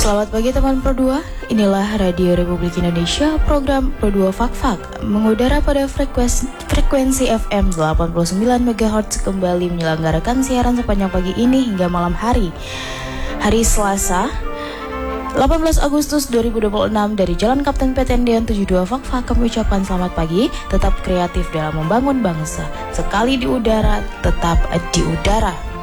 Selamat pagi teman Pro 2, inilah Radio Republik Indonesia, program Pro 2 Fak-Fak mengudara pada frekuensi FM 89 MHz kembali menyelenggarakan siaran sepanjang pagi ini hingga malam hari. Hari Selasa, 18 Agustus 2026 dari Jalan Kapten Petendian 72 Fak-Fak kami ucapkan selamat pagi, tetap kreatif dalam membangun bangsa. Sekali di udara, tetap di udara.